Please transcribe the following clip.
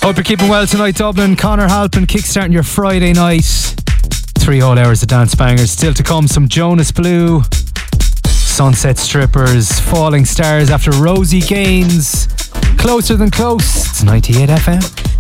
Hope you're keeping well tonight, Dublin. Conor Halpin kickstarting your Friday night. 3 whole hours of dance bangers. Still to come, some Jonas Blue, Sunset Strippers, Falling Stars after Rosie Gaines. Closer Than Close. It's 98 FM.